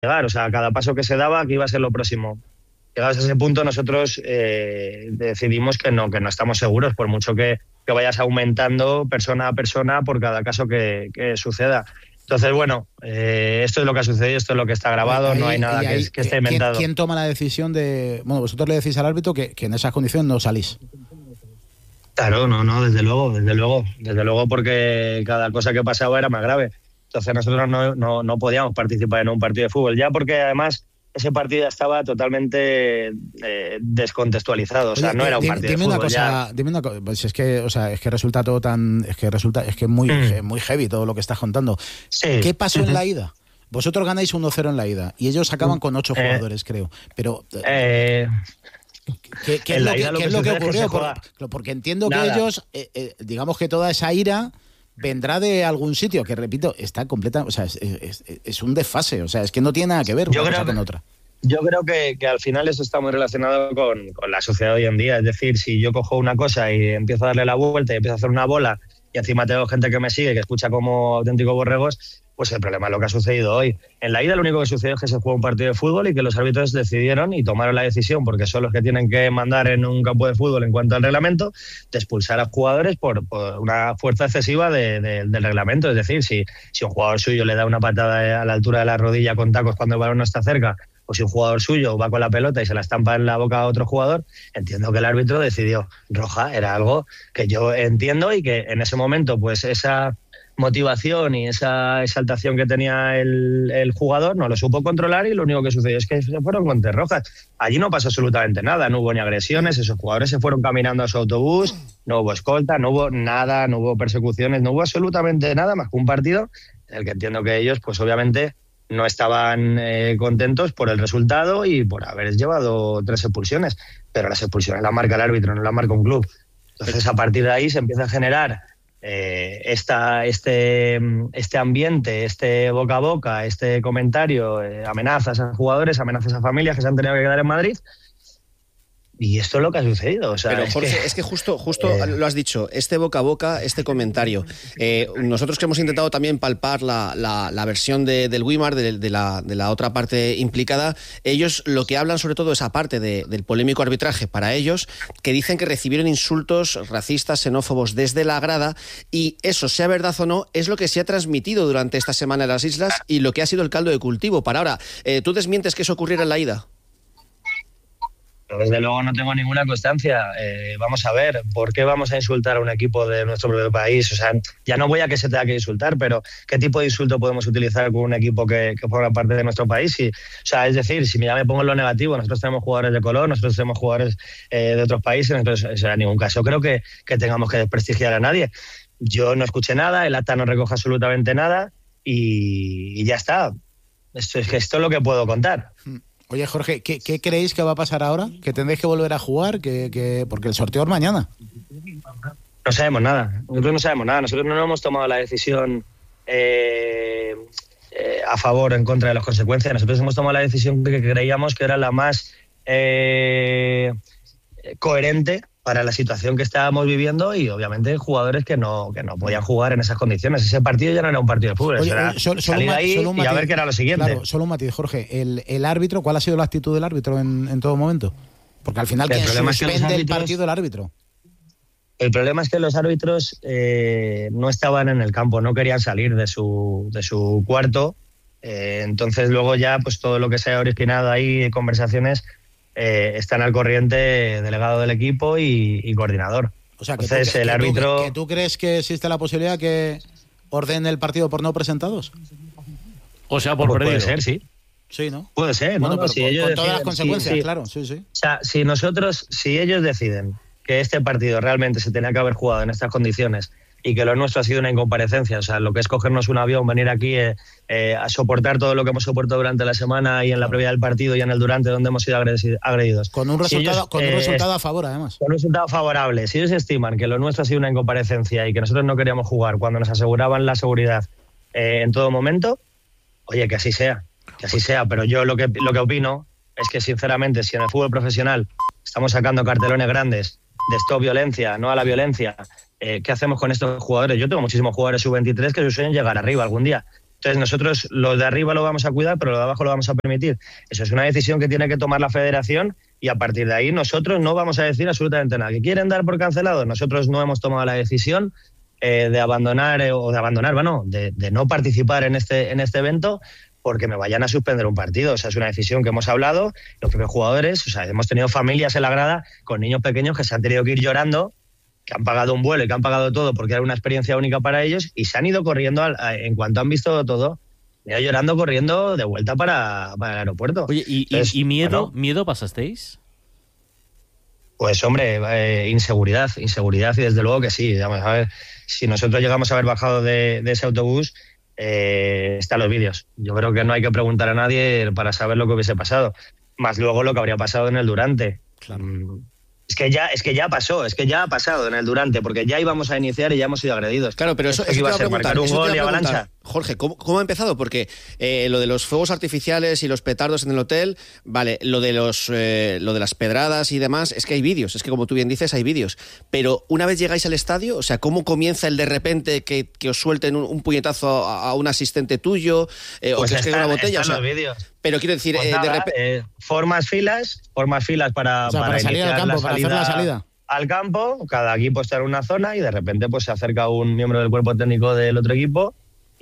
llegar. O sea, cada paso que se daba, que iba a ser lo próximo. Llegados a ese punto, nosotros decidimos que no estamos seguros, por mucho que vayas aumentando persona a persona por cada caso que suceda. Entonces, bueno, esto es lo que ha sucedido, esto es lo que está grabado, no hay nada que esté inventado. ¿Quién toma la decisión de...? Bueno, vosotros le decís al árbitro que en esas condiciones no salís. Claro, no, desde luego, porque cada cosa que pasaba era más grave. Entonces nosotros no podíamos participar en un partido de fútbol, ya porque además ese partido estaba totalmente descontextualizado. O sea, no era un partido de fútbol. Dime una cosa, pues es que resulta todo tan... Es que muy heavy todo lo que estás contando. Sí. ¿Qué pasó en la ida? Vosotros ganáis 1-0 en la ida y ellos acaban con 8 jugadores, creo. Pero... ¿Qué es lo que ocurrió? Porque entiendo que ellos, digamos que toda esa ira vendrá de algún sitio, que repito, está completa, o sea, es un desfase, o sea, es que no tiene nada que ver una cosa con otra. Yo creo que al final eso está muy relacionado con la sociedad hoy en día. Es decir, si yo cojo una cosa y empiezo a darle la vuelta y empiezo a hacer una bola y encima tengo gente que me sigue, que escucha como auténticos borregos, pues el problema es lo que ha sucedido hoy. En la ida lo único que sucedió es que se jugó un partido de fútbol y que los árbitros decidieron y tomaron la decisión, porque son los que tienen que mandar en un campo de fútbol en cuanto al reglamento, de expulsar a jugadores por una fuerza excesiva del reglamento. Es decir, si un jugador suyo le da una patada a la altura de la rodilla con tacos cuando el balón no está cerca, o si un jugador suyo va con la pelota y se la estampa en la boca a otro jugador, entiendo que el árbitro decidió roja. Era algo que yo entiendo y que en ese momento pues esa motivación y esa exaltación que tenía el jugador no lo supo controlar, y lo único que sucedió es que se fueron con 3 rojas. Allí no pasó absolutamente nada, no hubo ni agresiones, esos jugadores se fueron caminando a su autobús, no hubo escolta, no hubo nada, no hubo persecuciones, no hubo absolutamente nada más que un partido en el que entiendo que ellos pues obviamente no estaban contentos por el resultado y por haber llevado 3 expulsiones, pero las expulsiones las marca el árbitro, no las marca un club. Entonces a partir de ahí se empieza a generar este ambiente, este boca a boca, este comentario, amenazas a jugadores, amenazas a familias que se han tenido que quedar en Madrid. Y esto es lo que ha sucedido. O sea, pero Jorge, es que justo lo has dicho, este boca a boca, este comentario. Nosotros que hemos intentado también palpar la versión del Weimar, de la otra parte implicada, ellos lo que hablan sobre todo es aparte del polémico arbitraje para ellos, que dicen que recibieron insultos racistas, xenófobos desde la grada, y eso, sea verdad o no, es lo que se ha transmitido durante esta semana en las islas y lo que ha sido el caldo de cultivo para ahora. ¿Tú desmientes que eso ocurriera en la ida? Desde luego no tengo ninguna constancia. Vamos a ver, ¿por qué vamos a insultar a un equipo de nuestro propio país? O sea, ya no voy a que se tenga que insultar, pero ¿qué tipo de insulto podemos utilizar con un equipo que forma parte de nuestro país? O sea, es decir, si ya me pongo en lo negativo, nosotros tenemos jugadores de color, nosotros tenemos jugadores de otros países, entonces en ningún caso creo que tengamos que desprestigiar a nadie. Yo no escuché nada, el acta no recoge absolutamente nada y ya está. Esto es lo que puedo contar. Oye, Jorge, ¿qué creéis que va a pasar ahora? ¿Que tendréis que volver a jugar? Porque el sorteo es mañana. No sabemos nada. Nosotros no hemos tomado la decisión a favor o en contra de las consecuencias. Nosotros hemos tomado la decisión que creíamos que era la más coherente para la situación que estábamos viviendo, y obviamente jugadores que no podían jugar en esas condiciones. Ese partido ya no era un partido de fútbol. Oye, salir ahí y a ver qué era lo siguiente. Claro, solo un matiz, Jorge. El árbitro, ¿cuál ha sido la actitud del árbitro en todo momento? Porque al final quien suspende el partido, el árbitro. El problema es que los árbitros no estaban en el campo, no querían salir de su cuarto. Entonces luego ya pues todo lo que se ha originado ahí, conversaciones, están al corriente delegado del equipo y coordinador. O sea, el árbitro... ¿Que tú crees que existe la posibilidad que ordene el partido por no presentados? O sea, por perdido. Puede ser, sí. Sí, ¿no? Puede ser, bueno, ¿no? Pero si con ellos todas deciden, las consecuencias, sí. Claro, sí. O sea, si ellos deciden que este partido realmente se tenía que haber jugado en estas condiciones y que lo nuestro ha sido una incomparecencia, o sea, lo que es cogernos un avión, venir aquí a soportar todo lo que hemos soportado durante la semana y en la previa del partido y en el durante, donde hemos sido agredidos. Con un resultado a favor, además. Con un resultado favorable. Si ellos estiman que lo nuestro ha sido una incomparecencia y que nosotros no queríamos jugar cuando nos aseguraban la seguridad en todo momento, oye, que así sea. Pero yo lo que opino es que, sinceramente, si en el fútbol profesional estamos sacando cartelones grandes de stop violencia, no a la violencia, ¿qué hacemos con estos jugadores? Yo tengo muchísimos jugadores sub-23 que suelen llegar arriba algún día. Entonces nosotros lo de arriba lo vamos a cuidar, pero lo de abajo lo vamos a permitir. Eso es una decisión que tiene que tomar la federación y a partir de ahí nosotros no vamos a decir absolutamente nada. ¿Que quieren dar por cancelado? Nosotros no hemos tomado la decisión de no participar en este evento porque me vayan a suspender un partido. O sea, es una decisión que hemos hablado, los propios jugadores, o sea, hemos tenido familias en la grada con niños pequeños que se han tenido que ir llorando, que han pagado un vuelo y que han pagado todo porque era una experiencia única para ellos y se han ido corriendo, en cuanto han visto todo, han ido llorando, corriendo de vuelta para el aeropuerto. Oye, ¿y miedo pasasteis? Pues hombre, inseguridad y desde luego que sí. Vamos a ver, si nosotros llegamos a haber bajado de ese autobús, están los vídeos. Yo creo que no hay que preguntar a nadie para saber lo que hubiese pasado, más luego lo que habría pasado en el Durante. Claro. Es que ya ha pasado en el Durante, porque ya íbamos a iniciar y ya hemos sido agredidos. Claro, pero eso iba a ser marcar un gol y avalancha. Jorge, ¿cómo ha empezado? Porque lo de los fuegos artificiales y los petardos en el hotel, vale, lo de las pedradas y demás, es que hay vídeos, es que como tú bien dices, hay vídeos. Pero una vez llegáis al estadio, o sea, ¿cómo comienza el de repente que os suelten un puñetazo a un asistente tuyo pues o que os caiga una botella? O sea, los vídeos. Pero quiero decir, pues nada, de repente formas filas para salir al campo, para hacer la salida al campo. Cada equipo está en una zona y de repente pues se acerca un miembro del cuerpo técnico del otro equipo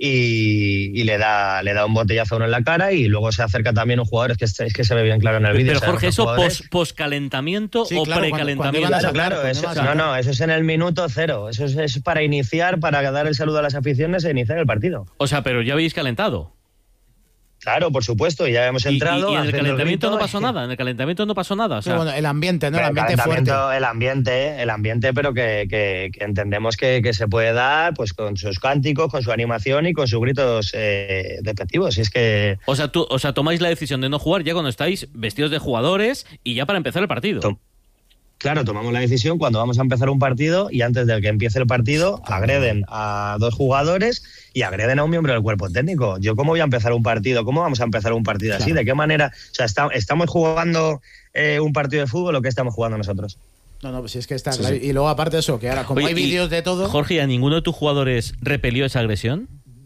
y le da un botellazo a uno en la cara y luego se acerca también un jugador, es que se ve bien claro en el vídeo. Pero Jorge, ¿eso post-calentamiento o precalentamiento? Claro, eso es en el minuto cero, eso es para iniciar, para dar el saludo a las aficiones e iniciar el partido. O sea, pero ya habéis calentado. Claro, por supuesto, ya hemos entrado. ¿Y en el calentamiento no pasó nada? ¿En el calentamiento no pasó nada? O sea, bueno, el ambiente, ¿no? El ambiente fuerte. El ambiente, pero que entendemos que se puede dar pues con sus cánticos, con su animación y con sus gritos despectivos. Y es que... O sea, tomáis la decisión de no jugar ya cuando estáis vestidos de jugadores y ya para empezar el partido. Claro, tomamos la decisión cuando vamos a empezar un partido y antes de que empiece el partido agreden a 2 jugadores y agreden a un miembro del cuerpo técnico. ¿Yo cómo voy a empezar un partido? ¿Cómo vamos a empezar un partido así? ¿De qué manera? O sea, ¿estamos jugando un partido de fútbol o qué estamos jugando nosotros? No, pues es que está claro. Sí. Y luego aparte de eso, que ahora como hay vídeos de todo... Jorge, ¿a ninguno de tus jugadores repelió esa agresión?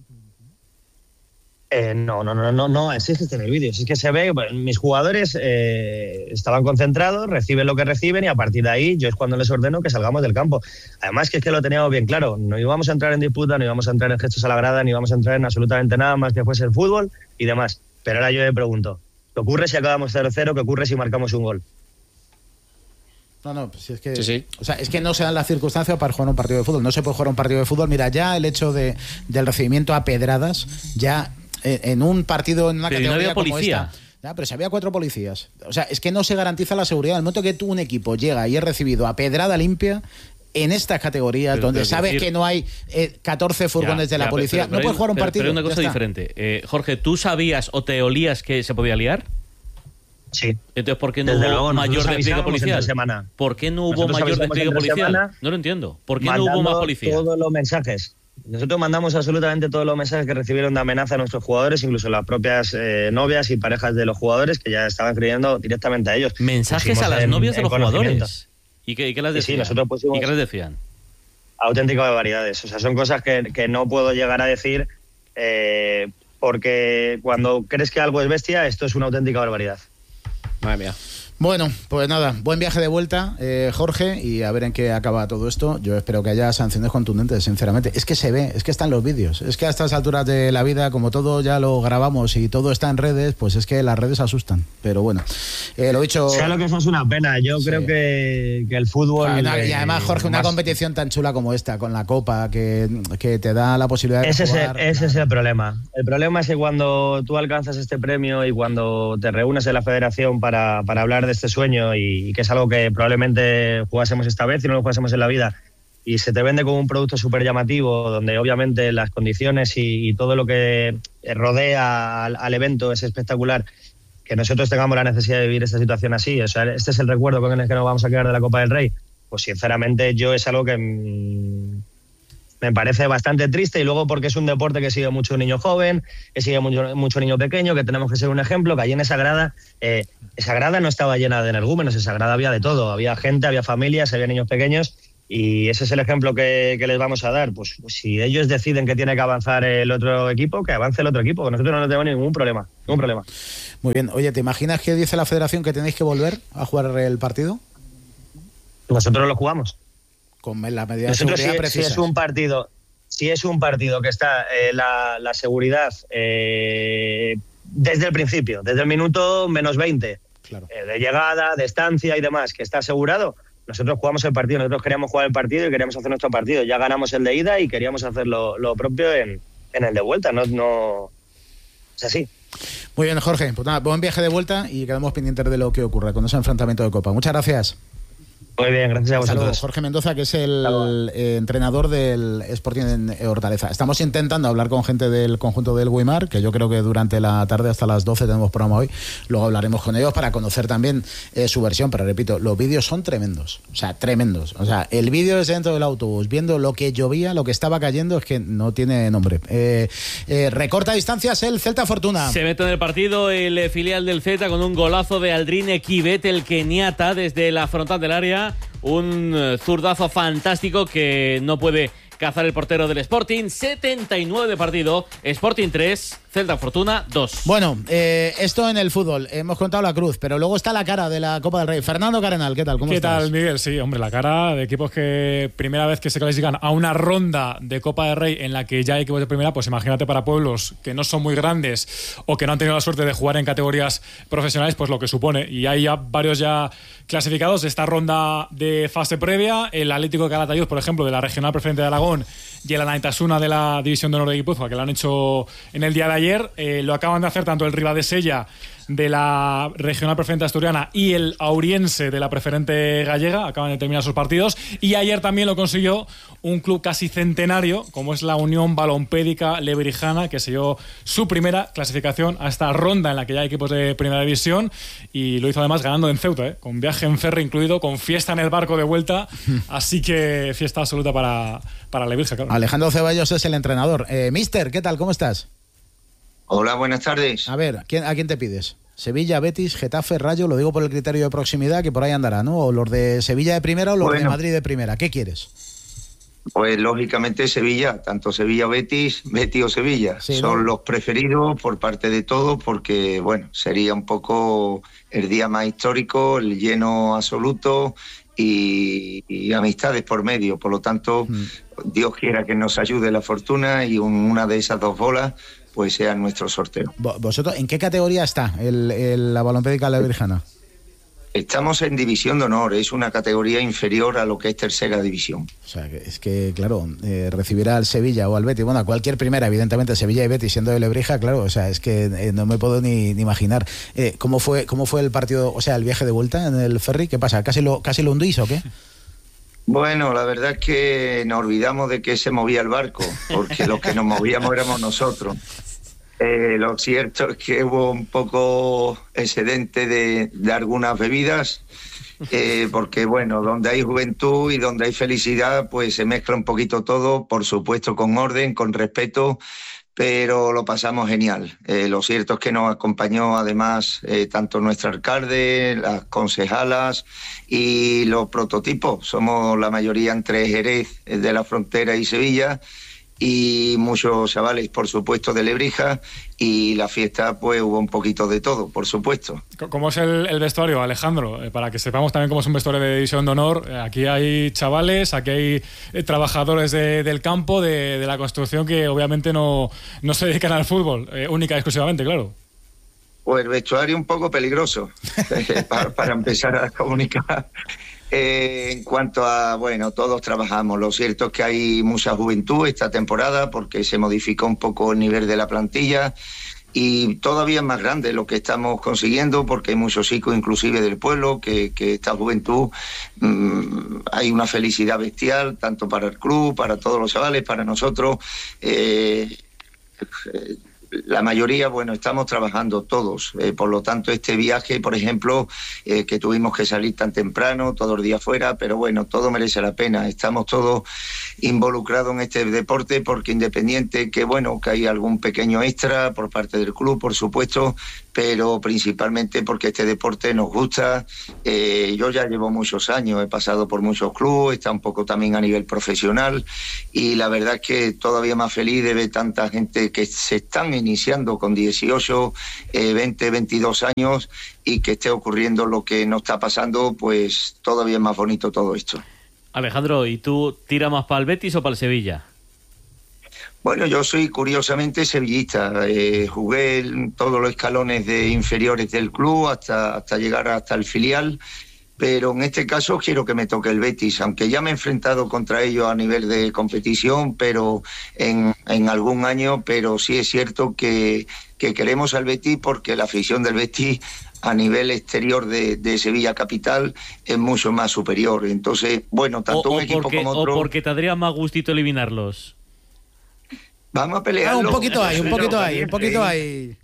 No, es que está en el vídeo. Es que se ve, mis jugadores estaban concentrados, reciben lo que reciben y a partir de ahí yo es cuando les ordeno que salgamos del campo. Además que es que lo teníamos bien claro, no íbamos a entrar en disputa, no íbamos a entrar en gestos a la grada, ni íbamos a entrar en absolutamente nada más que fuese el fútbol y demás. Pero ahora yo me pregunto, ¿qué ocurre si acabamos 0-0? ¿Qué ocurre si marcamos un gol? No, pues es que, sí. O sea, es que no se dan las circunstancias para jugar un partido de fútbol. No se puede jugar un partido de fútbol. Mira, ya el hecho del recibimiento a pedradas, ya en un partido, en una pero categoría no había policía. Como esta, pero si había 4 policías. O sea, es que no se garantiza la seguridad. El momento que un equipo llega y es recibido a pedrada limpia en estas categorías, donde sabes que no hay 14 furgones de la policía, no puedes jugar un partido. Pero una cosa diferente. Jorge, ¿tú sabías o te olías que se podía liar? Sí. Entonces, ¿por qué no hubo mayor despliegue policial? ¿Por qué no hubo mayor despliegue policial? No lo entiendo. ¿Por qué no hubo más policía? Todos los mensajes. Nosotros mandamos absolutamente todos los mensajes que recibieron de amenaza a nuestros jugadores, incluso las propias novias y parejas de los jugadores que ya estaban escribiendo directamente a ellos. ¿Mensajes a las novias de los jugadores? ¿Y qué les decían? Sí, nosotros pusimos... ¿Y qué les decían? Auténticas barbaridades. O sea, son cosas que no puedo llegar a decir porque cuando crees que algo es bestia, esto es una auténtica barbaridad. Madre mía. Bueno, pues nada, buen viaje de vuelta, Jorge, y a ver en qué acaba todo esto. Yo espero que haya sanciones contundentes, sinceramente. Es que se ve, es que están los vídeos. Es que a estas alturas de la vida, como todo ya lo grabamos y todo está en redes, pues es que las redes asustan. Pero bueno, lo dicho... Sea lo que eso es una pena. Yo creo que el fútbol... Y además, Jorge, una competición tan chula como esta, con la Copa, que te da la posibilidad de jugar... Ese es el problema. El problema es que cuando tú alcanzas este premio y cuando te reúnes en la federación para hablar de este sueño y que es algo que probablemente jugásemos esta vez y no lo jugásemos en la vida y se te vende como un producto súper llamativo donde obviamente las condiciones y todo lo que rodea al evento es espectacular, que nosotros tengamos la necesidad de vivir esta situación así, o sea, este es el recuerdo con el que nos vamos a quedar de la Copa del Rey, pues sinceramente yo es algo que me parece bastante triste y luego porque es un deporte que sigue mucho niño joven, que sigue mucho niño pequeño, que tenemos que ser un ejemplo, que allí en esa grada no estaba llena de energúmenos, esa grada había de todo, había gente, había familias, había niños pequeños Y ese es el ejemplo que les vamos a dar. Pues si ellos deciden que tiene que avanzar el otro equipo, que avance el otro equipo. Nosotros no tenemos ningún problema. Muy bien. Oye, ¿te imaginas que dice la federación que tenéis que volver a jugar el partido? Nosotros lo jugamos. Con la medida de seguridad precisa. Si es un partido que está la seguridad desde el principio, desde el minuto menos 20, claro, de llegada, de estancia y demás, que está asegurado, nosotros jugamos el partido. Nosotros queríamos jugar el partido y queríamos hacer nuestro partido. Ya ganamos el de ida y queríamos hacer lo propio en el de vuelta. No es así. Muy bien, Jorge. Pues nada, buen viaje de vuelta y quedamos pendientes de lo que ocurra con ese enfrentamiento de Copa. Muchas gracias. Muy bien, gracias a vosotros. Saludos. Jorge Mendoza, que es el entrenador del Sporting en Hortaleza. Estamos intentando hablar con gente del conjunto del Guimar, que yo creo que durante la tarde hasta las 12 tenemos programa hoy. Luego hablaremos con ellos para conocer también su versión, pero repito, los vídeos son tremendos. O sea, tremendos. O sea, el vídeo desde dentro del autobús, viendo lo que llovía, lo que estaba cayendo, es que no tiene nombre. Recorta distancias el Celta Fortuna. Se mete en el partido el filial del Celta con un golazo de Aldrin Ekibet, el keniata, desde la frontal del área. Un zurdazo fantástico que no puede cazar el portero del Sporting. 79 de partido, Sporting 3, Celta Fortuna 2. Bueno, esto en el fútbol, hemos contado la cruz, pero luego está la cara de la Copa del Rey. Fernando Carenal, ¿qué tal? ¿Cómo estás? ¿Qué tal, Miguel? Sí, hombre, la cara de equipos que primera vez que se clasifican a una ronda de Copa del Rey en la que ya hay equipos de primera, pues imagínate para pueblos que no son muy grandes o que no han tenido la suerte de jugar en categorías profesionales, pues lo que supone. Y hay ya varios ya clasificados de esta ronda de fase previa. El Atlético de Calatayud, por ejemplo, de la Regional Preferente de Aragón, y el Anaitasuna de la División de Honor de Guipúzcoa, que lo han hecho en el día de ayer. Lo acaban de hacer tanto el Ribadesella de la Regional Preferente Asturiana y el Auriense de la Preferente Gallega. Acaban de terminar sus partidos. Y ayer también lo consiguió un club casi centenario, como es la Unión Balompédica Lebrijana, que selló su primera clasificación a esta ronda en la que ya hay equipos de Primera División. Y lo hizo además ganando en Ceuta, con viaje en ferry incluido, con fiesta en el barco de vuelta. Así que fiesta absoluta para Lebrija, claro. Alejandro Ceballos es el entrenador. Mister, ¿qué tal? ¿Cómo estás? Hola, buenas tardes. A ver, ¿a quién te pides? Sevilla, Betis, Getafe, Rayo, lo digo por el criterio de proximidad, que por ahí andará, ¿no? O los de Sevilla de primera o los de Madrid de primera. ¿Qué quieres? Pues lógicamente Sevilla, tanto Sevilla o Betis o Sevilla. Sí, son los preferidos por parte de todos porque, bueno, sería un poco el día más histórico, el lleno absoluto y amistades por medio. Por lo tanto, Dios quiera que nos ayude la fortuna y una de esas dos bolas pues sea nuestro sorteo. ¿Vosotros en qué categoría está la Balompédica Lebrijana? Estamos en División de Honor, es una categoría inferior a lo que es Tercera División. O sea, es que claro, recibir al Sevilla o al Betis, bueno, a cualquier primera, evidentemente Sevilla y Betis siendo de Lebrija, claro, o sea, es que no me puedo ni imaginar. ¿Cómo fue el partido, o sea, el viaje de vuelta en el ferry? ¿Qué pasa? ¿Casi lo hundís o qué? Bueno, la verdad es que nos olvidamos de que se movía el barco, porque los que nos movíamos éramos nosotros. Lo cierto es que hubo un poco excedente de algunas bebidas, porque bueno, donde hay juventud y donde hay felicidad, pues se mezcla un poquito todo, por supuesto con orden, con respeto, pero lo pasamos genial. Lo cierto es que nos acompañó además tanto nuestro alcalde, las concejalas y los prototipos. Somos la mayoría entre Jerez de la Frontera y Sevilla, y muchos chavales, por supuesto, de Lebrija, y la fiesta, pues hubo un poquito de todo, por supuesto. ¿Cómo es el vestuario, Alejandro? Para que sepamos también cómo es un vestuario de División de Honor. Aquí hay chavales, aquí hay trabajadores del campo, de la construcción, que obviamente no se dedican al fútbol, única y exclusivamente, claro. Pues el vestuario un poco peligroso, para empezar a comunicar. En cuanto a, bueno, todos trabajamos. Lo cierto es que hay mucha juventud esta temporada porque se modificó un poco el nivel de la plantilla y todavía es más grande lo que estamos consiguiendo porque hay muchos chicos inclusive del pueblo que esta juventud hay una felicidad bestial tanto para el club, para todos los chavales, para nosotros. La mayoría, bueno, estamos trabajando todos, por lo tanto este viaje, por ejemplo, que tuvimos que salir tan temprano, todos los días fuera, pero bueno, todo merece la pena, estamos todos involucrados en este deporte porque independiente que, bueno, que hay algún pequeño extra por parte del club, por supuesto, pero principalmente porque este deporte nos gusta. Yo ya llevo muchos años, he pasado por muchos clubes, está un poco también a nivel profesional, y la verdad es que todavía más feliz de ver tanta gente que se están iniciando con 18, 20, 22 años, y que esté ocurriendo lo que nos está pasando, pues todavía es más bonito todo esto. Alejandro, ¿y tú tiras más para el Betis o para el Sevilla? Bueno, yo soy curiosamente sevillista. Jugué en todos los escalones de inferiores del club hasta llegar hasta el filial, pero en este caso quiero que me toque el Betis, aunque ya me he enfrentado contra ellos a nivel de competición, pero en algún año, pero sí es cierto que queremos al Betis porque la afición del Betis a nivel exterior de Sevilla capital es mucho más superior. Entonces, bueno, tanto un equipo como otro... ¿O porque te daría más gustito eliminarlos? Vamos a pelear. Un poquito ahí.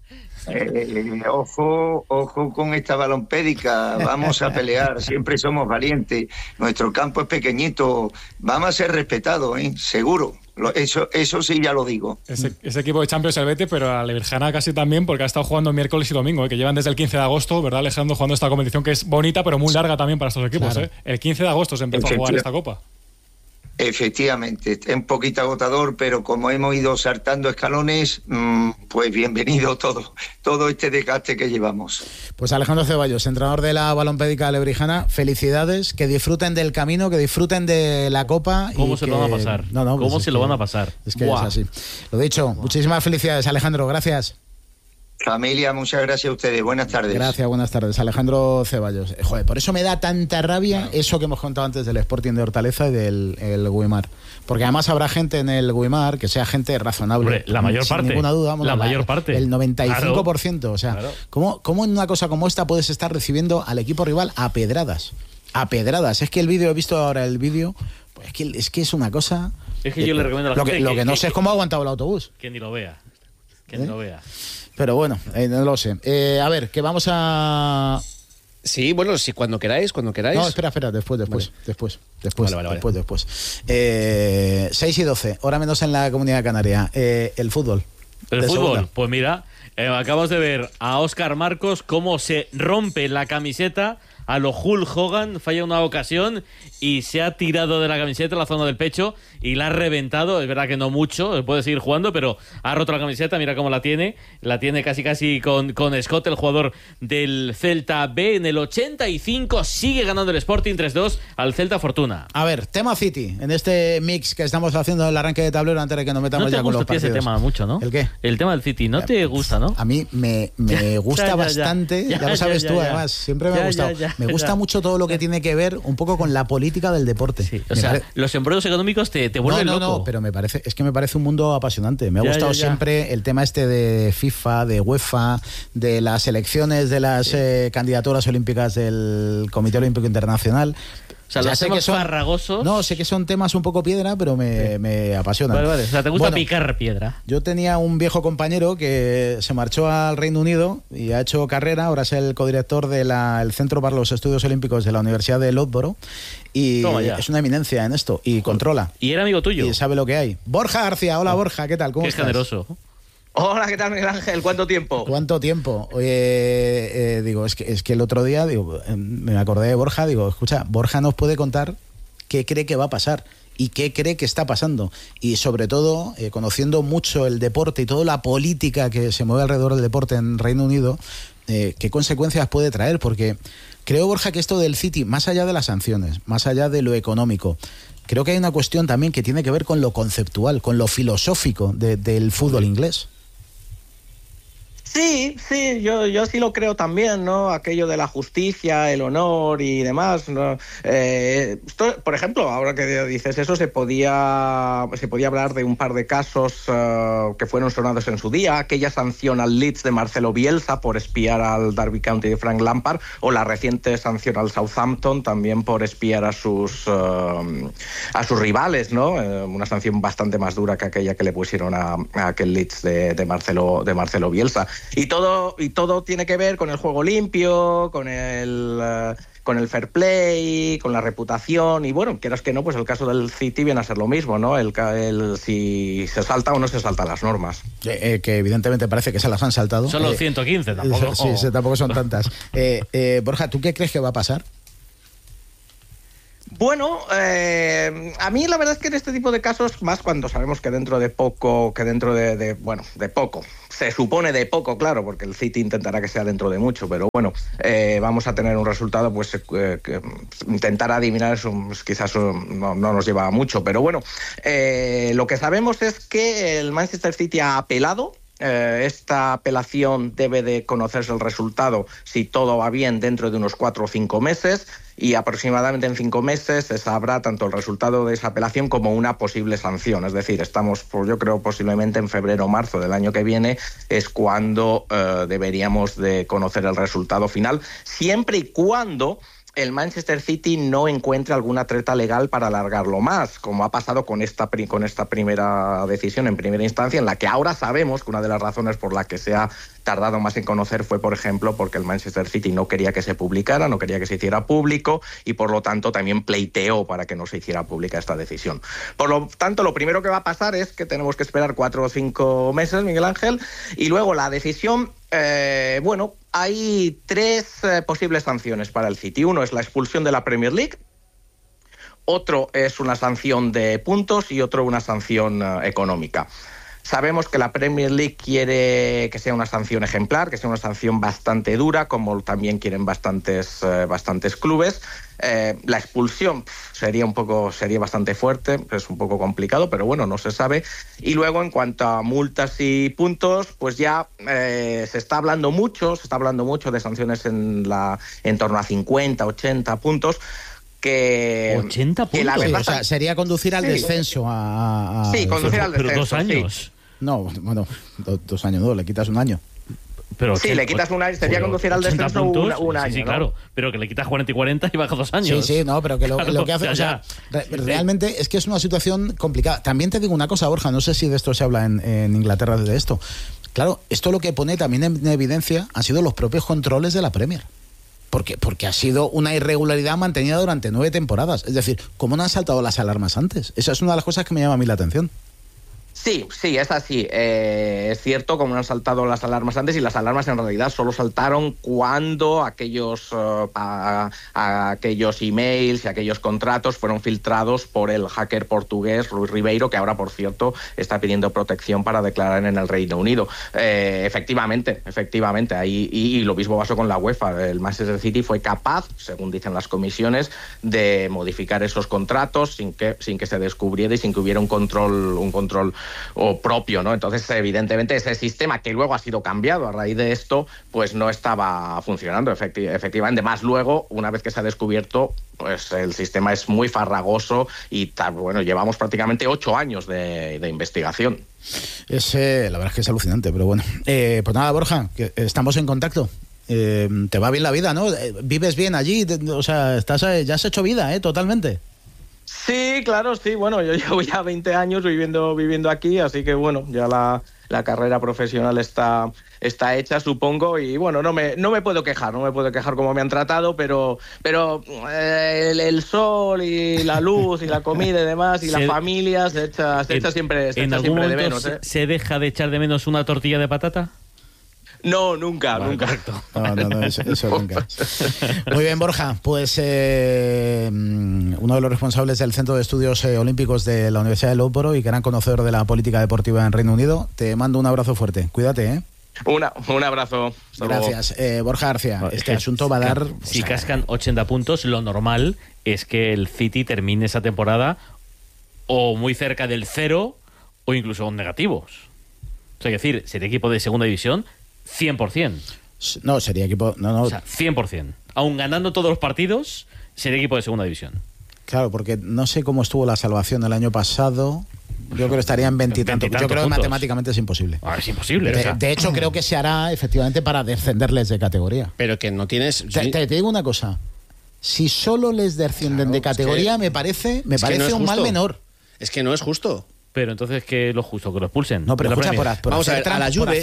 Ojo con esta balompédica, vamos a pelear, siempre somos valientes, nuestro campo es pequeñito, vamos a ser respetados, seguro. Eso sí, ya lo digo. Ese equipo de Champions el Betis, pero a la Leverjana casi también, porque ha estado jugando miércoles y domingo, que llevan desde el 15 de agosto, ¿verdad, Alejandro? Jugando esta competición que es bonita, pero muy larga también para estos equipos. Claro. El 15 de agosto se empezó a jugar esta Copa. Efectivamente, es un poquito agotador, pero como hemos ido saltando escalones, pues bienvenido todo este desgaste que llevamos. Pues Alejandro Ceballos, entrenador de la balompédica lebrijana, felicidades, que disfruten del camino, que disfruten de la Copa. ¿Cómo se lo van a pasar? ¿Cómo se lo van a pasar? Es que es así. Lo dicho, muchísimas felicidades, Alejandro, gracias. Familia, muchas gracias a ustedes. Buenas tardes. Gracias, buenas tardes. Alejandro Ceballos. Joder, por eso me da tanta rabia eso que hemos contado antes del Sporting de Hortaleza y del Guimar. Porque además habrá gente en el Guimar que sea gente razonable. Hombre, la mayor sin parte. Ninguna duda. La mayor parte. El 95%. Claro. O sea, claro. ¿cómo en una cosa como esta puedes estar recibiendo al equipo rival a pedradas? A pedradas. Es que el vídeo, he visto ahora el vídeo, pues es que es una cosa... Es que yo le recomiendo a la gente lo que no sé es cómo ha aguantado el autobús. Que ni lo vea. Que ni lo vea. Pero bueno, no lo sé. A ver, que vamos a... Sí, bueno, sí, cuando queráis. No, espera, después. Vale. Después. 6:12, hora menos en la Comunidad Canaria. El fútbol. ¿El fútbol? Segunda. Pues mira, acabamos de ver a Óscar Marcos cómo se rompe la camiseta a lo Hulk Hogan, falla una ocasión y se ha tirado de la camiseta a la zona del pecho y la ha reventado. Es verdad que no mucho, puede seguir jugando, pero ha roto la camiseta, mira cómo la tiene casi con Scott, el jugador del Celta B. En el 85 sigue ganando el Sporting 3-2 al Celta Fortuna. A ver, tema City, en este mix que estamos haciendo en el arranque de tablero antes de que nos metamos ya con los partidos. No te gusta ese tema mucho, ¿no? ¿El qué? El tema del City, ¿no te gusta, no? A mí me gusta bastante, ya lo sabes tú, además, siempre me ha gustado. Me gusta mucho todo lo que tiene que ver un poco con la política del deporte. Sí, o sea, los embrollos económicos te vuelven loco. No, pero me parece un mundo apasionante. Me ha gustado siempre el tema este de FIFA, de UEFA, de las elecciones de las candidaturas olímpicas del Comité Olímpico Internacional. O sea, los temas farragosos. No, sé que son temas un poco piedra, pero me apasionan. Vale. O sea, ¿te gusta picar piedra? Yo tenía un viejo compañero que se marchó al Reino Unido y ha hecho carrera. Ahora es el codirector del Centro para los Estudios Olímpicos de la Universidad de Loughborough. Y es una eminencia en esto. Y controla. Y era amigo tuyo. Y sabe lo que hay. Borja García. Hola, Borja. ¿Qué tal? ¿Cómo estás? Qué generoso. Hola, ¿qué tal, Miguel Ángel? ¿Cuánto tiempo? Oye, digo, es que el otro día me acordé de Borja. Digo, escucha, Borja nos puede contar qué cree que va a pasar y qué cree que está pasando. Y sobre todo, conociendo mucho el deporte y toda la política que se mueve alrededor del deporte en Reino Unido, qué consecuencias puede traer. Porque creo, Borja, que esto del City, más allá de las sanciones, más allá de lo económico, creo que hay una cuestión también que tiene que ver con lo conceptual, con lo filosófico del fútbol inglés. Sí, yo sí lo creo también, ¿no? Aquello de la justicia, el honor y demás, ¿no? Esto, por ejemplo, ahora que dices eso, se podía hablar de un par de casos que fueron sonados en su día, aquella sanción al Leeds de Marcelo Bielsa por espiar al Derby County de Frank Lampard, o la reciente sanción al Southampton también por espiar a sus rivales, ¿no? Una sanción bastante más dura que aquella que le pusieron a aquel Leeds de Marcelo Bielsa. Y todo tiene que ver con el juego limpio, con el fair play, con la reputación, y bueno, quieras que no, pues el caso del City viene a ser lo mismo, ¿no? Si se salta o no se salta las normas. Que evidentemente parece que se las han saltado. Son los 115, tampoco. Sí, tampoco son tantas. Borja, ¿tú qué crees que va a pasar? Bueno, a mí la verdad es que en este tipo de casos, más cuando sabemos que dentro de poco, de poco, se supone de poco, claro, porque el City intentará que sea dentro de mucho, pero bueno, vamos a tener un resultado, pues que intentar adivinar eso quizás no nos lleva a mucho, pero bueno, lo que sabemos es que el Manchester City ha apelado. Esta apelación debe de conocerse el resultado, si todo va bien, dentro de unos 4 o 5 meses, y aproximadamente en 5 meses se sabrá tanto el resultado de esa apelación como una posible sanción. Es decir, estamos, yo creo, posiblemente en febrero o marzo del año que viene es cuando deberíamos de conocer el resultado final, siempre y cuando el Manchester City no encuentre alguna treta legal para alargarlo más, como ha pasado con esta primera decisión en primera instancia, en la que ahora sabemos que una de las razones por la que se ha tardado más en conocer fue, por ejemplo, porque el Manchester City no quería que se publicara, no quería que se hiciera público, y por lo tanto también pleiteó para que no se hiciera pública esta decisión. Por lo tanto, lo primero que va a pasar es que tenemos que esperar 4 o 5 meses, Miguel Ángel, y luego la decisión, bueno, hay 3 posibles sanciones para el City. Uno es la expulsión de la Premier League, otro es una sanción de puntos y otro una sanción económica. Sabemos que la Premier League quiere que sea una sanción ejemplar, que sea una sanción bastante dura, como también quieren bastantes clubes. La expulsión sería bastante fuerte, es un poco complicado, pero bueno, no se sabe. Y luego, en cuanto a multas y puntos, pues ya se está hablando mucho de sanciones en torno a 50, 80 puntos. Que 80 puntos. Que la verdad, o sea, sería conducir al descenso Sí, conducir al descenso. Pero 2 años. Sí. No, bueno, 2 años no, le quitas 1 año. Pero sí, le quitas 1 año, sería conducir al descenso un año. Sí, ¿no? claro, pero que le quitas 40 y 40 y baja 2 años. Sí, no, pero que lo que hace, ya, o sea, realmente es que es una situación complicada. También te digo una cosa, Borja, no sé si de esto se habla en Inglaterra de esto. Claro, esto lo que pone también en evidencia han sido los propios controles de la Premier. Porque ha sido una irregularidad mantenida durante 9 temporadas. Es decir, ¿cómo no han saltado las alarmas antes? Esa es una de las cosas que me llama a mí la atención. Sí, es así. Es cierto, como han saltado las alarmas antes, y las alarmas en realidad solo saltaron cuando aquellos emails y aquellos contratos fueron filtrados por el hacker portugués Rui Ribeiro, que ahora, por cierto, está pidiendo protección para declarar en el Reino Unido. Efectivamente, ahí, y lo mismo pasó con la UEFA. El Manchester City fue capaz, según dicen las comisiones, de modificar esos contratos sin que se descubriera y sin que hubiera un control propio, ¿no? Entonces, evidentemente, ese sistema que luego ha sido cambiado a raíz de esto, pues no estaba funcionando efectivamente. Más luego, una vez que se ha descubierto, pues el sistema es muy farragoso y bueno, llevamos prácticamente 8 años de investigación. La verdad es que es alucinante, pero bueno. Pues nada, Borja, que estamos en contacto. Te va bien la vida, ¿no? Vives bien allí, o sea, ya has hecho vida, totalmente. Sí, claro, sí. Bueno, yo llevo ya 20 años viviendo aquí, así que bueno, ya la carrera profesional está hecha, supongo, y bueno, no me puedo quejar como me han tratado, pero el sol y la luz y la comida y demás, y la familia se echa siempre de menos. ¿Se deja de echar de menos una tortilla de patata? No, nunca. Correcto. No, eso nunca. Muy bien, Borja, pues uno de los responsables del Centro de Estudios Olímpicos de la Universidad de Loughborough y gran conocedor de la política deportiva en Reino Unido, te mando un abrazo fuerte. Cuídate, ¿eh? Un abrazo. Gracias. Borja García, este asunto va a dar... Si cascan 80 puntos, lo normal es que el City termine esa temporada o muy cerca del 0 o incluso con negativos. O sea, es decir, sería equipo de segunda división 100%. No, sería equipo... No. O sea, 100%. Aún ganando todos los partidos, sería equipo de segunda división. Claro, porque no sé cómo estuvo la salvación el año pasado. Yo creo que estaría en 20 y tanto. Yo creo que matemáticamente es imposible. Es imposible. De hecho, creo que se hará efectivamente para descenderles de categoría. Pero que no tienes... Te digo una cosa. Si solo les descienden de categoría, me parece un mal menor. Es que no es justo. Pero entonces, ¿qué es lo justo? ¿Que lo expulsen? No, pero escucha, vamos a ver, a la Juve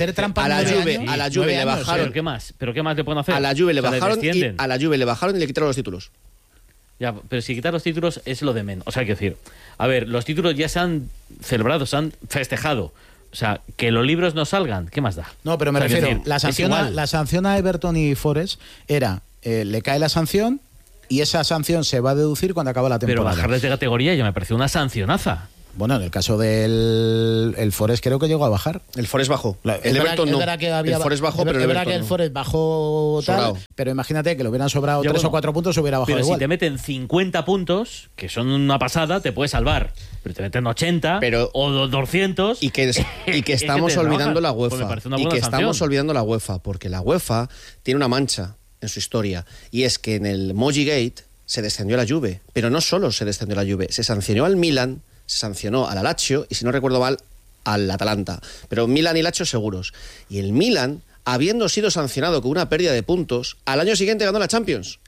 le bajaron. ¿Pero qué más le pueden hacer? A la Juve le bajaron y le quitaron los títulos. Ya, pero si quitar los títulos es lo de menos. O sea, hay que decir, a ver, los títulos ya se han celebrado, se han festejado. O sea, que los libros no salgan, ¿qué más da? No, pero me refiero, decir, la sanción a Everton y Forest era, le cae la sanción y esa sanción se va a deducir cuando acaba la temporada. Pero bajarles de categoría ya me pareció una sancionaza. Bueno, en el caso del Forest creo que llegó a bajar. El Forest bajó. El Everton no. El Forest bajó, pero el Everton que el Forest bajó tal, pero imagínate que le hubieran sobrado 3 o 4 puntos, se hubiera bajado pero igual. Si te meten 50 puntos, que son una pasada, te puedes salvar. Pero te meten 80 o 200... Y que estamos olvidando la UEFA. Estamos olvidando la UEFA, porque la UEFA tiene una mancha en su historia, y es que en el Moji Gate se descendió la Juve, pero no solo se descendió la Juve, se sancionó al Milan, se sancionó al Lazio y, si no recuerdo mal, al Atalanta. Pero Milan y Lazio seguros. Y el Milan, habiendo sido sancionado con una pérdida de puntos, al año siguiente ganó la Champions.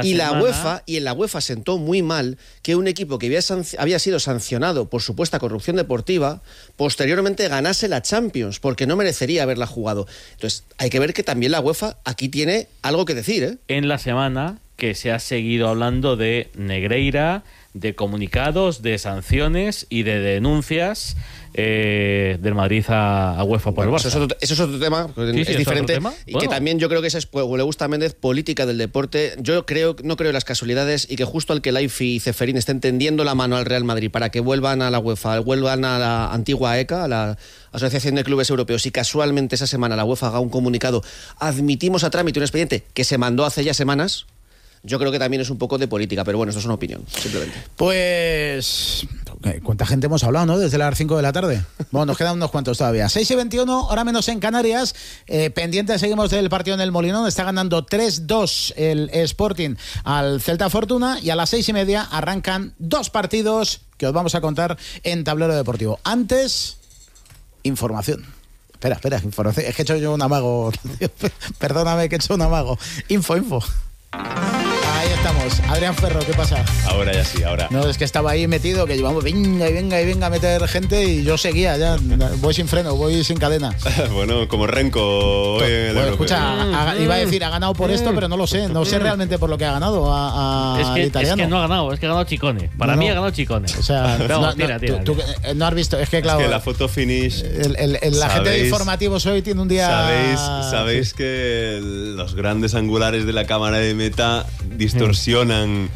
La UEFA sentó muy mal que un equipo que había sido sancionado por supuesta corrupción deportiva, posteriormente ganase la Champions, porque no merecería haberla jugado. Entonces, hay que ver que también la UEFA aquí tiene algo que decir, ¿eh? En la semana que se ha seguido hablando de Negreira, de comunicados, de sanciones y de denuncias del Madrid a UEFA por el Barça. Eso es otro tema, es diferente. Y que también yo creo que esa es, pues, le gusta a Méndez, política del deporte. Yo no creo en las casualidades, y que justo al que Laifi y Ceferín estén tendiendo la mano al Real Madrid para que vuelvan a la UEFA, vuelvan a la antigua ECA, a la Asociación de Clubes Europeos, y casualmente esa semana la UEFA haga un comunicado: admitimos a trámite un expediente que se mandó hace ya semanas. Yo creo que también es un poco de política, pero bueno, esto es una opinión, simplemente. Pues... ¿cuánta gente hemos hablado, no? Desde las 5 de la tarde. Bueno, nos quedan unos cuantos todavía. 6:21, hora menos en Canarias. Pendientes seguimos del partido en el Molinón. Está ganando 3-2 el Sporting al Celta Fortuna. Y a las 6:30 arrancan 2 partidos que os vamos a contar en Tablero Deportivo. Antes, información. Espera, información. Es que he hecho yo un amago. Perdóname que he hecho un amago. Info. Ahí estamos. Adrián Ferro, ¿qué pasa? Ahora ya sí, ahora. No, es que estaba ahí metido, que llevamos venga a meter gente, y yo seguía ya. Voy sin freno, voy sin cadena. Bueno, como Renko. Escucha, iba a decir, ha ganado por esto, pero no lo sé. No sé realmente por lo que ha ganado al italiano. Es que no ha ganado, es que ha ganado Ciccone. Para mí ha ganado Ciccone. O sea, tira. Tú no has visto, es que claro. Es que la foto finish. La gente de informativos hoy tiene un día. Sabéis que los grandes angulares de la cámara de meta distorsionan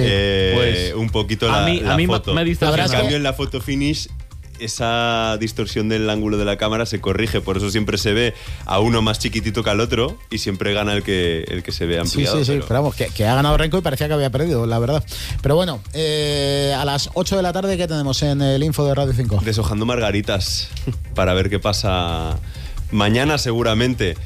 un poquito la foto. Me en cambio, en la foto finish, esa distorsión del ángulo de la cámara se corrige, por eso siempre se ve a uno más chiquitito que al otro y siempre gana el que se ve ampliado. Sí, pero vamos, que ha ganado Renko y parecía que había perdido, la verdad. Pero bueno, a las 8 de la tarde, ¿qué tenemos en el info de Radio 5? Deshojando margaritas para ver qué pasa mañana, seguramente.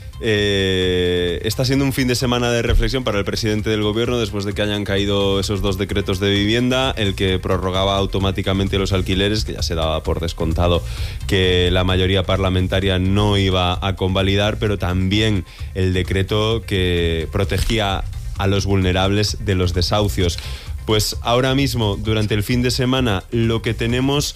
Está siendo un fin de semana de reflexión para el presidente del gobierno después de que hayan caído esos 2 decretos de vivienda, el que prorrogaba automáticamente los alquileres, que ya se daba por descontado que la mayoría parlamentaria no iba a convalidar, pero también el decreto que protegía a los vulnerables de los desahucios. Pues ahora mismo, durante el fin de semana, lo que tenemos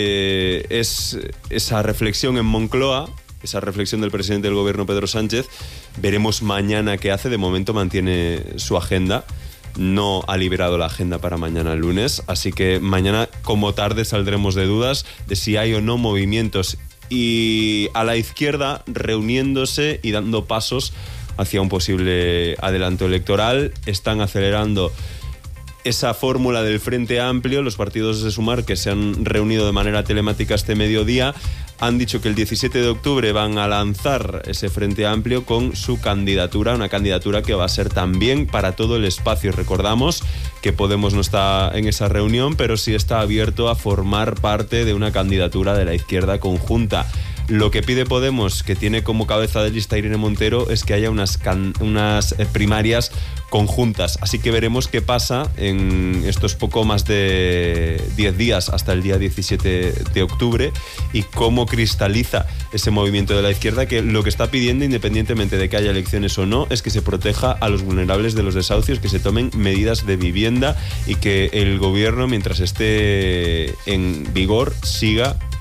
es esa reflexión en Moncloa, esa reflexión del presidente del gobierno, Pedro Sánchez. Veremos mañana qué hace. De momento mantiene su agenda. No ha liberado la agenda para mañana lunes. Así que mañana, como tarde, saldremos de dudas de si hay o no movimientos. Y a la izquierda, reuniéndose y dando pasos hacia un posible adelanto electoral. Están acelerando esa fórmula del Frente Amplio. Los partidos de Sumar, que se han reunido de manera telemática este mediodía, han dicho que el 17 de octubre van a lanzar ese Frente Amplio con su candidatura, una candidatura que va a ser también para todo el espacio. Recordamos que Podemos no está en esa reunión, pero sí está abierto a formar parte de una candidatura de la izquierda conjunta. Lo que pide Podemos, que tiene como cabeza de lista Irene Montero, es que haya unas primarias conjuntas. Así que veremos qué pasa en estos poco más de 10 días hasta el día 17 de octubre y cómo cristaliza ese movimiento de la izquierda, que lo que está pidiendo, independientemente de que haya elecciones o no, es que se proteja a los vulnerables de los desahucios, que se tomen medidas de vivienda y que el gobierno, mientras esté en vigor, siga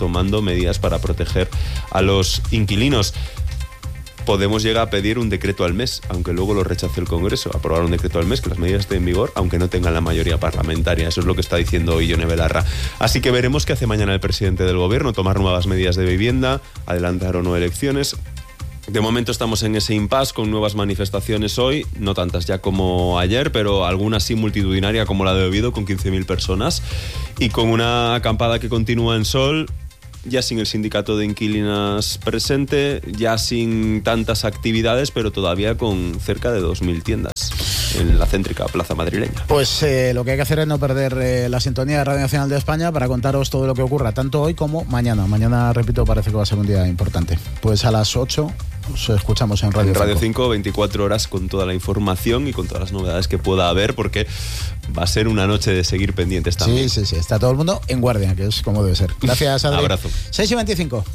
tomando medidas para proteger a los inquilinos. Podemos llegar a pedir un decreto al mes, aunque luego lo rechace el Congreso, aprobar un decreto al mes, que las medidas estén en vigor, aunque no tengan la mayoría parlamentaria. Eso es lo que está diciendo hoy Ione Belarra. Así que veremos qué hace mañana el presidente del Gobierno, tomar nuevas medidas de vivienda, adelantar o no elecciones. De momento estamos en ese impasse con nuevas manifestaciones hoy, no tantas ya como ayer, pero algunas sí multitudinaria como la de Oviedo con 15.000 personas y con una acampada que continúa en Sol, ya sin el sindicato de inquilinas presente, ya sin tantas actividades, pero todavía con cerca de 2.000 tiendas en la céntrica plaza madrileña. Pues lo que hay que hacer es no perder la sintonía de Radio Nacional de España para contaros todo lo que ocurra, tanto hoy como mañana. Mañana, repito, parece que va a ser un día importante. Pues a las 8 os escuchamos en Radio 5. En Radio 5, 24 horas con toda la información y con todas las novedades que pueda haber, porque va a ser una noche de seguir pendientes también. Sí, está todo el mundo en guardia, que es como debe ser. Gracias, Adri. Abrazo. 6:25.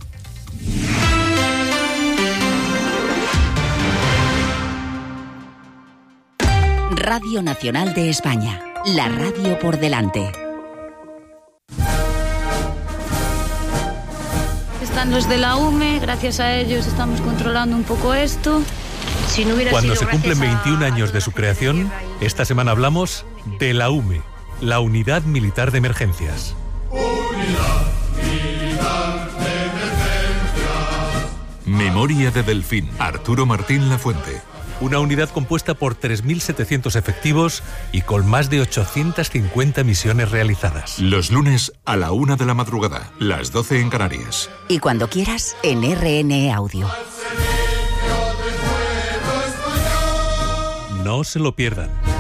Radio Nacional de España, la radio por delante. Están los de la UME, gracias a ellos estamos controlando un poco esto. Si no Cuando se cumplen 21 años de su creación, esta semana hablamos de la UME, la Unidad Militar de Emergencias. Unidad Militar de Emergencias. Memoria de Delfín, Arturo Martín Lafuente. Una unidad compuesta por 3.700 efectivos y con más de 850 misiones realizadas. Los lunes a la 1 de la madrugada, las 12 en Canarias. Y cuando quieras, en RN Audio. No se lo pierdan.